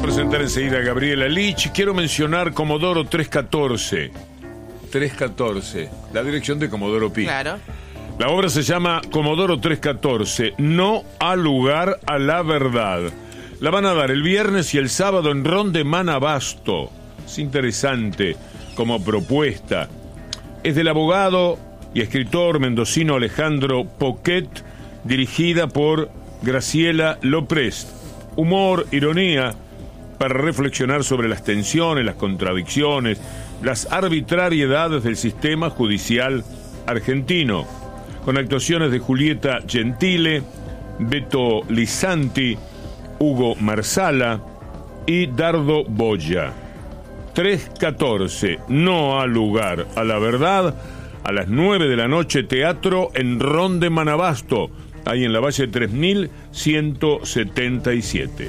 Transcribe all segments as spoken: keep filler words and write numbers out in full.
presentar enseguida a Gabriela Lich. Quiero mencionar Comodoro trescientos catorce. trescientos catorce, la dirección de Comodoro Pi. Claro. La obra se llama Comodoro trescientos catorce, No ha lugar a la verdad. La van a dar el viernes y el sábado en Ron de Manabasto. Es interesante como propuesta. Es del abogado y escritor mendocino Alejandro Poquet, dirigida por Graciela Loprest. Humor, ironía, para reflexionar sobre las tensiones, las contradicciones, las arbitrariedades del sistema judicial argentino, con actuaciones de Julieta Gentile, Beto Lisanti, Hugo Marsala y Dardo Boya. trescientos catorce, No ha lugar a la verdad, a las nueve de la noche, teatro en Ron de Manabasto, ahí en la Valle tres mil ciento setenta y siete.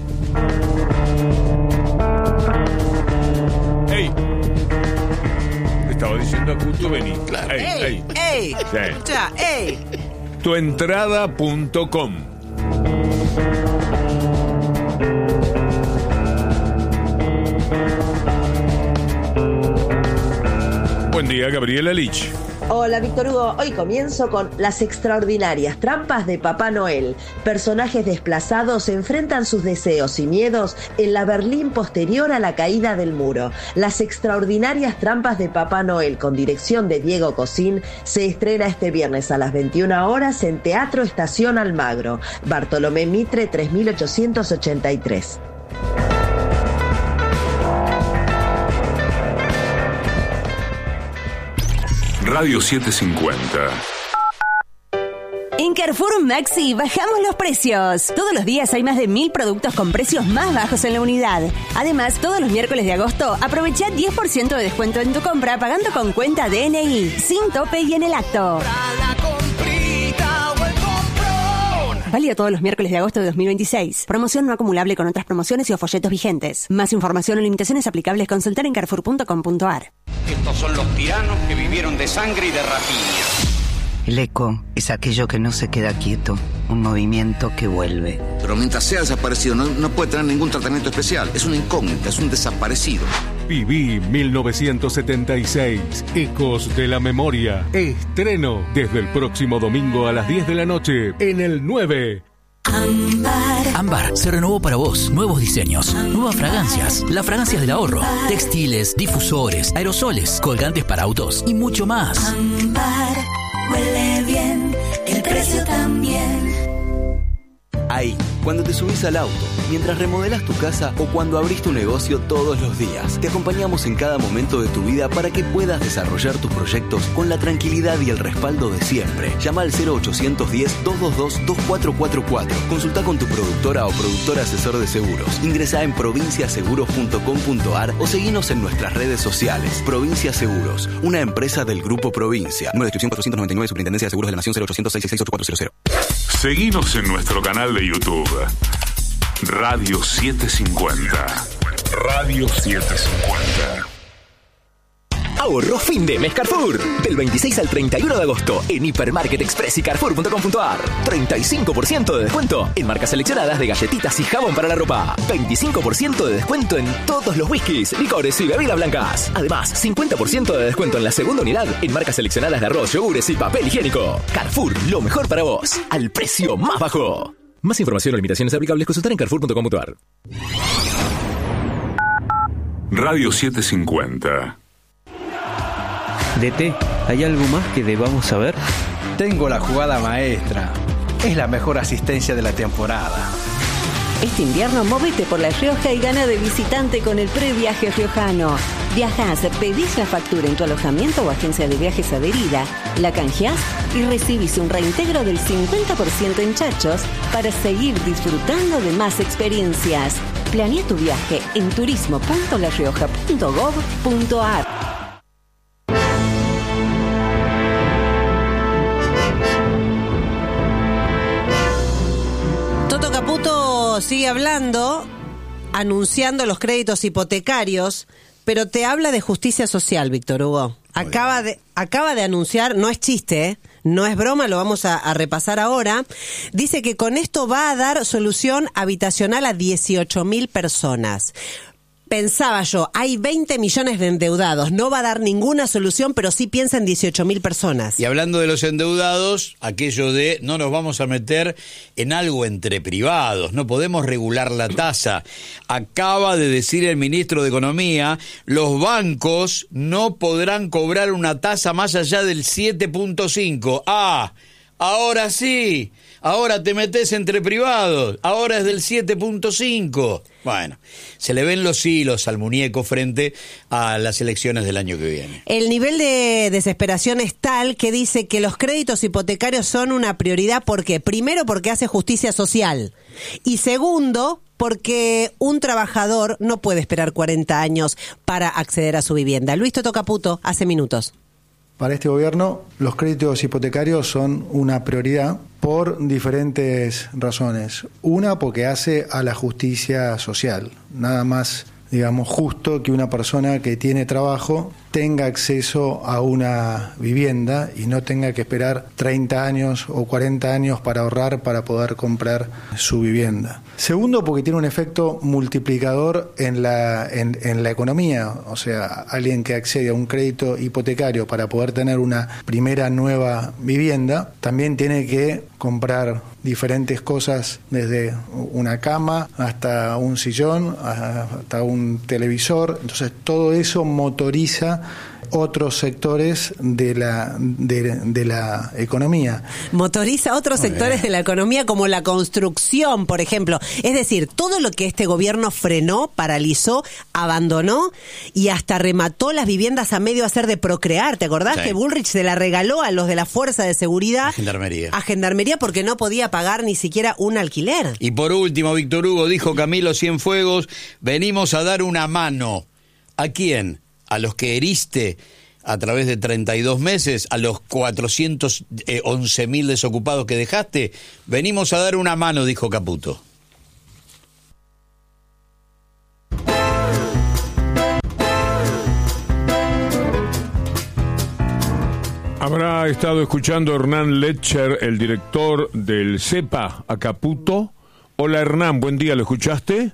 ¡Ey! Te estaba diciendo a Cuto, vení. Claro. ¡Ey! ¡Ey! ¡Ey! Sí. Escucha, ¡ey! tuentrada punto com. Buen día, Gabriela Lich. Hola, Víctor Hugo. Hoy comienzo con Las extraordinarias trampas de Papá Noel. Personajes desplazados se enfrentan sus deseos y miedos en la Berlín posterior a la caída del muro. Las extraordinarias trampas de Papá Noel, con dirección de Diego Cosín, se estrena este viernes a las veintiuna horas en Teatro Estación Almagro, Bartolomé Mitre tres mil ochocientos ochenta y tres. Radio setecientos cincuenta. En Carrefour Maxi bajamos los precios. Todos los días hay más de mil productos con precios más bajos en la unidad. Además, todos los miércoles de agosto aprovecha diez por ciento de descuento en tu compra pagando con cuenta D N I, sin tope y en el acto. Válido todos los miércoles de agosto de dos mil veintiséis. Promoción no acumulable con otras promociones y o folletos vigentes. Más información o limitaciones aplicables consultar en carrefour punto com punto a r. Estos son los tiranos que vivieron de sangre y de rapiña. El eco es aquello que no se queda quieto, un movimiento que vuelve. Pero mientras sea desaparecido, no, no puede tener ningún tratamiento especial. Es una incógnita, es un desaparecido. Viví mil novecientos setenta y seis, Ecos de la Memoria. Estreno desde el próximo domingo a las diez de la noche en el nueve. Ámbar. Ámbar se renovó para vos. Nuevos diseños, Ámbar. Nuevas fragancias, las fragancias del ahorro, Ámbar. Textiles, difusores, aerosoles, colgantes para autos y mucho más. Ámbar, huele bien, el precio también. Ahí, cuando te subís al auto, mientras remodelás tu casa o cuando abrís tu negocio todos los días, te acompañamos en cada momento de tu vida para que puedas desarrollar tus proyectos con la tranquilidad y el respaldo de siempre. Llama al cero ochocientos diez, doscientos veintidós, veinticuatro cuarenta y cuatro. Consulta con tu productora o productor asesor de seguros. Ingresá en provincia seguros punto com punto a r o seguinos en nuestras redes sociales. Provincia Seguros, una empresa del Grupo Provincia. Número de inscripción cuatrocientos noventa y nueve, Superintendencia de Seguros de la Nación, cero ochocientos, seiscientos sesenta y seis, ocho cuatro cero cero. Seguinos en nuestro canal de YouTube, Radio setecientos cincuenta. Radio setecientos cincuenta. Ahorro fin de mes Carrefour. Del veintiséis al treinta y uno de agosto en Hipermarket Express y carrefour punto com punto a r. treinta y cinco por ciento de descuento en marcas seleccionadas de galletitas y jabón para la ropa. veinticinco por ciento de descuento en todos los whiskies, licores y bebidas blancas. Además, cincuenta por ciento de descuento en la segunda unidad en marcas seleccionadas de arroz, yogures y papel higiénico. Carrefour, lo mejor para vos, al precio más bajo. Más información o limitaciones aplicables consultar en carrefour punto com punto a r. Radio setecientos cincuenta. D T, ¿hay algo más que debamos saber? Tengo la jugada maestra. Es la mejor asistencia de la temporada. Este invierno movete por La Rioja y gana de visitante con el previaje riojano. Viajás, pedís la factura en tu alojamiento o agencia de viajes adherida, la canjeás y recibís un reintegro del cincuenta por ciento en chachos para seguir disfrutando de más experiencias. Planea tu viaje en turismo punto la rioja punto gov punto a r. Toto Caputo sigue hablando, anunciando los créditos hipotecarios, pero te habla de justicia social, Víctor Hugo. Acaba de, acaba de anunciar, no es chiste, ¿eh? no es broma, lo vamos a, a repasar ahora. Dice que con esto va a dar solución habitacional a dieciocho mil personas. Pensaba yo, hay veinte millones de endeudados, no va a dar ninguna solución, pero sí piensa en dieciocho mil personas. Y hablando de los endeudados, aquello de no nos vamos a meter en algo entre privados, no podemos regular la tasa. Acaba de decir el ministro de Economía, los bancos no podrán cobrar una tasa más allá del siete punto cinco. Ah, ahora sí, ahora te metes entre privados, ahora es del siete punto cinco. Bueno, se le ven los hilos al muñeco frente a las elecciones del año que viene. El nivel de desesperación es tal que dice que los créditos hipotecarios son una prioridad. ¿Por qué? Primero, porque hace justicia social. Y segundo, porque un trabajador no puede esperar cuarenta años para acceder a su vivienda. Luis Toto Caputo, hace minutos. Para este gobierno, los créditos hipotecarios son una prioridad por diferentes razones. Una, porque hace a la justicia social. Nada más, digamos, justo que una persona que tiene trabajo tenga acceso a una vivienda y no tenga que esperar treinta años o cuarenta años para ahorrar para poder comprar su vivienda. Segundo, porque tiene un efecto multiplicador en la, en, en la economía. O sea, alguien que accede a un crédito hipotecario para poder tener una primera nueva vivienda, también tiene que comprar diferentes cosas, desde una cama hasta un sillón, hasta un televisor. Entonces, todo eso motoriza otros sectores de la de, de la economía. Motoriza otros Muy sectores bien. de la economía, como la construcción, por ejemplo. Es decir, todo lo que este gobierno frenó, paralizó, abandonó y hasta remató las viviendas a medio hacer de Procrear. ¿Te acordás sí. que Bullrich se la regaló a los de la Fuerza de Seguridad? A Gendarmería. A Gendarmería porque no podía pagar ni siquiera un alquiler. Y por último, Víctor Hugo, dijo Camilo Cienfuegos, venimos a dar una mano. ¿A quién? A los que heriste a través de treinta y dos meses, a los cuatrocientos once mil desocupados que dejaste, venimos a dar una mano, dijo Caputo. Habrá estado escuchando Hernán Letcher, el director del CEPA, a Caputo. Hola Hernán, buen día, ¿lo escuchaste?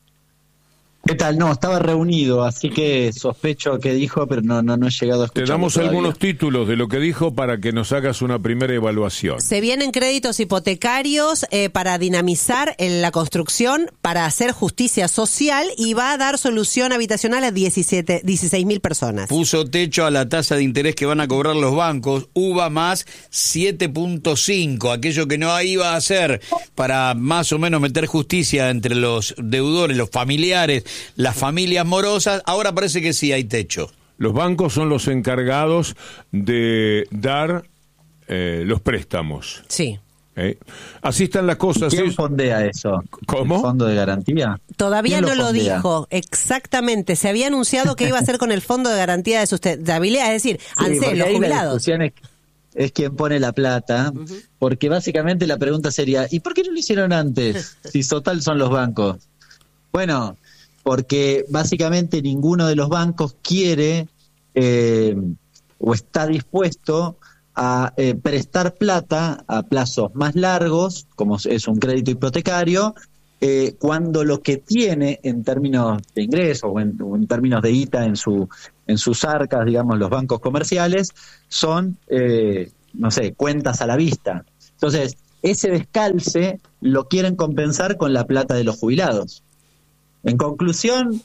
¿Qué tal? No, estaba reunido, así que sospecho que dijo, pero no, no, no he llegado a escuchar. Te damos todavía. algunos títulos de lo que dijo para que nos hagas una primera evaluación. Se vienen créditos hipotecarios eh, para dinamizar en la construcción, para hacer justicia social y va a dar solución habitacional a diecisiete, dieciséis mil personas. Puso techo a la tasa de interés que van a cobrar los bancos, U V A más siete punto cinco, aquello que no iba a hacer para más o menos meter justicia entre los deudores, los familiares, las familias morosas, ahora parece que sí hay techo. Los bancos son los encargados de dar eh, los préstamos. Sí. ¿Eh? Así están las cosas. ¿Quién fondea eso? ¿Cómo? ¿El fondo de garantía? Todavía no lo, lo dijo, exactamente. Se había anunciado que iba a hacer con el fondo de garantía de sustentabilidad, es decir, sí, ANSES, los jubilados. La es, es quien pone la plata, uh-huh. porque básicamente la pregunta sería, ¿y por qué no lo hicieron antes? Si total son los bancos. Bueno, porque básicamente ninguno de los bancos quiere eh, o está dispuesto a eh, prestar plata a plazos más largos, como es un crédito hipotecario, eh, cuando lo que tiene en términos de ingresos o en, o en términos de guita en su en sus arcas, digamos, los bancos comerciales, son, eh, no sé, cuentas a la vista. Entonces, ese descalce lo quieren compensar con la plata de los jubilados. En conclusión,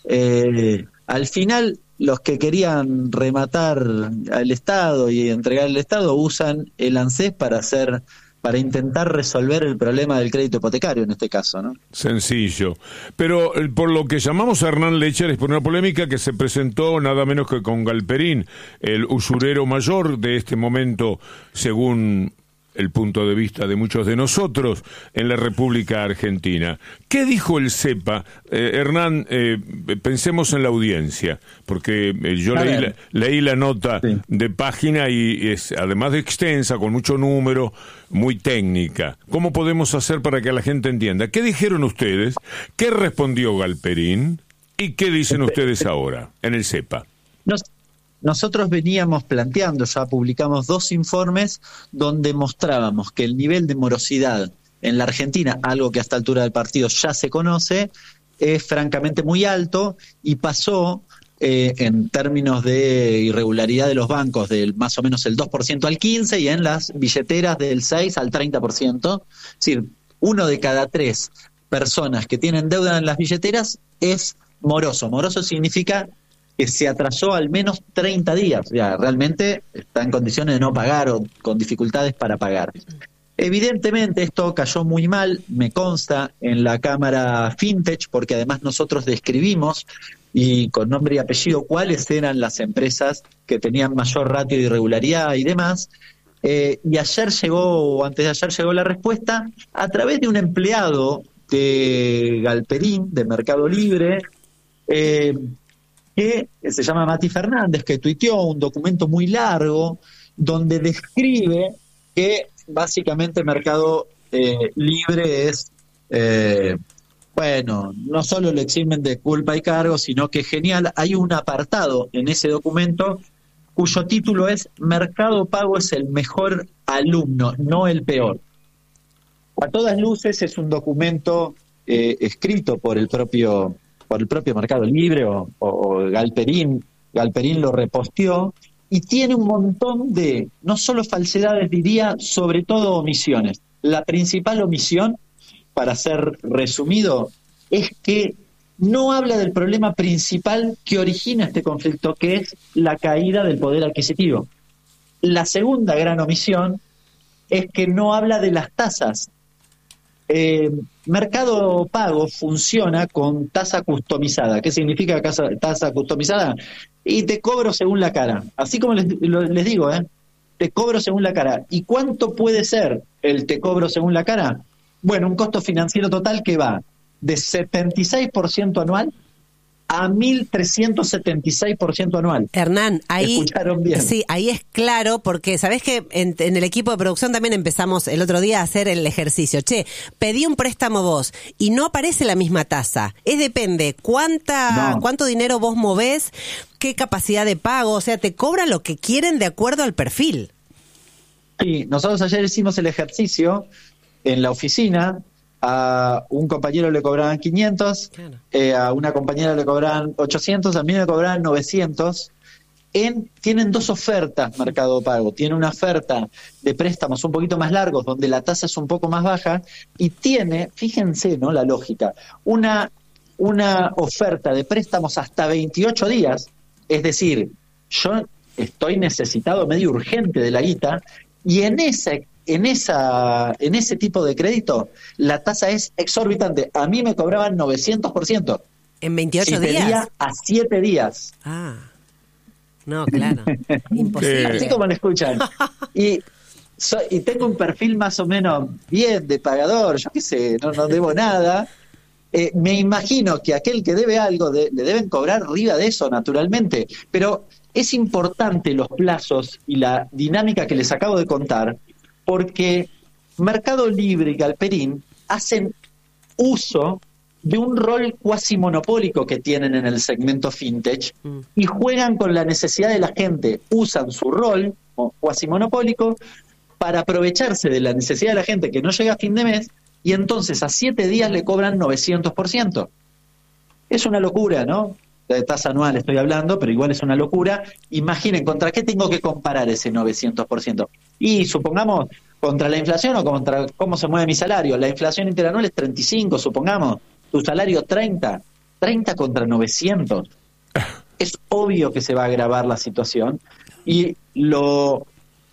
eh, al final los que querían rematar al Estado y entregar al Estado usan el ANSES para hacer, para intentar resolver el problema del crédito hipotecario en este caso, ¿no? Sencillo. Pero por lo que llamamos a Hernán Letcher es por una polémica que se presentó nada menos que con Galperín, el usurero mayor de este momento, según el punto de vista de muchos de nosotros en la República Argentina. ¿Qué dijo el CEPA? Eh, Hernán, eh, pensemos en la audiencia, porque eh, yo leí la, leí la nota sí. de página y es, además de extensa, con mucho número, muy técnica. ¿Cómo podemos hacer para que la gente entienda? ¿Qué dijeron ustedes? ¿Qué respondió Galperín? ¿Y qué dicen ustedes ahora en el CEPA? No nosotros veníamos planteando, ya publicamos dos informes donde mostrábamos que el nivel de morosidad en la Argentina, algo que a esta altura del partido ya se conoce, es francamente muy alto y pasó eh, en términos de irregularidad de los bancos del más o menos el dos por ciento al quince por ciento y en las billeteras del seis al treinta por ciento. Es decir, uno de cada tres personas que tienen deuda en las billeteras es moroso. Moroso significa que se atrasó al menos treinta días, ya realmente está en condiciones de no pagar o con dificultades para pagar. Evidentemente esto cayó muy mal, me consta, en la Cámara Fintech, porque además nosotros describimos y con nombre y apellido cuáles eran las empresas que tenían mayor ratio de irregularidad y demás. Eh, y ayer llegó, o antes de ayer llegó la respuesta a través de un empleado de Galperín, de Mercado Libre, eh, que se llama Mati Fernández, que tuiteó un documento muy largo donde describe que básicamente Mercado eh, Libre es, eh, bueno, no solo lo eximen de culpa y cargo, sino que genial, hay un apartado en ese documento cuyo título es Mercado Pago es el mejor alumno, no el peor. A todas luces es un documento eh, escrito por el propio por el propio Mercado Libre o, o, o Galperín, Galperín lo reposteó y tiene un montón de, no solo falsedades, diría, sobre todo omisiones. La principal omisión, para ser resumido, es que no habla del problema principal que origina este conflicto, que es la caída del poder adquisitivo. La segunda gran omisión es que no habla de las tasas. Eh, Mercado Pago funciona con tasa customizada. ¿Qué significa tasa, tasa customizada? Y te cobro según la cara. Así como les, lo, les digo, ¿eh? Te cobro según la cara. ¿Y cuánto puede ser el te cobro según la cara? Bueno, un costo financiero total que va de setenta y seis por ciento anual a mil trescientos setenta y seis por ciento anual. Hernán, ahí, ¿escucharon bien? Sí, ahí es claro, porque sabés que en, en el equipo de producción también empezamos el otro día a hacer el ejercicio. Che, pedí un préstamo vos y no aparece la misma tasa. Es depende cuánta, no. cuánto dinero vos movés, qué capacidad de pago, o sea, te cobran lo que quieren de acuerdo al perfil. Sí, nosotros ayer hicimos el ejercicio en la oficina. A un compañero le cobraban quinientos, claro. eh, a una compañera le cobraban ochocientos, a mí me cobraban novecientos. En, tienen dos ofertas Mercado Pago. Tiene una oferta de préstamos un poquito más largos, donde la tasa es un poco más baja, y tiene, fíjense, ¿no?, la lógica, una, una oferta de préstamos hasta veintiocho días, es decir, yo estoy necesitado medio urgente de la guita, y en ese En esa, en ese tipo de crédito, la tasa es exorbitante. A mí me cobraban novecientos por ciento. ¿En veintiocho si días? Pedía a siete días. Ah, no, claro. Imposible. Así como lo escuchan. Y, so, y tengo un perfil más o menos bien de pagador, yo qué sé, no, no debo nada. Eh, me imagino que aquel que debe algo, de, le deben cobrar arriba de eso, naturalmente. Pero es importante los plazos y la dinámica que les acabo de contar, porque Mercado Libre y Galperín hacen uso de un rol cuasi monopólico que tienen en el segmento fintech mm. y juegan con la necesidad de la gente, usan su rol cuasi monopólico para aprovecharse de la necesidad de la gente que no llega a fin de mes, y entonces a siete días le cobran novecientos por ciento. Es una locura, ¿no? De tasa anual estoy hablando, pero igual es una locura. Imaginen, ¿contra qué tengo que comparar ese novecientos por ciento? Y supongamos, ¿contra la inflación o contra cómo se mueve mi salario? La inflación interanual es treinta y cinco, supongamos. Tu salario treinta. treinta contra novecientos. Es obvio que se va a agravar la situación. Y lo,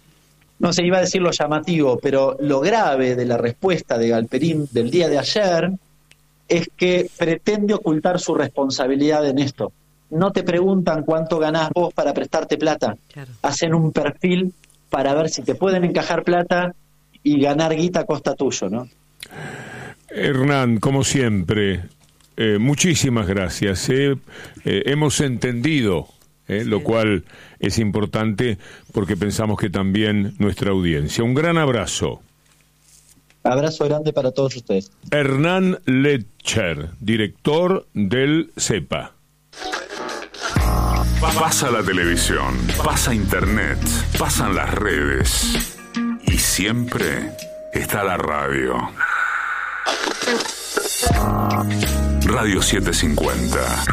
no sé, iba a decir lo llamativo, pero lo grave de la respuesta de Galperín del día de ayer es que pretende ocultar su responsabilidad en esto. No te preguntan cuánto ganás vos para prestarte plata. Claro. Hacen un perfil para ver si te pueden encajar plata y ganar guita a costa tuyo, ¿no? Hernán, como siempre, eh, muchísimas gracias. Eh. Eh, hemos entendido, eh, sí. Lo cual es importante porque pensamos que también nuestra audiencia. Un gran abrazo. Abrazo grande para todos ustedes. Hernán Letcher, director del CEPA. Pasa la televisión, pasa internet, pasan las redes y siempre está la radio. Radio setecientos cincuenta.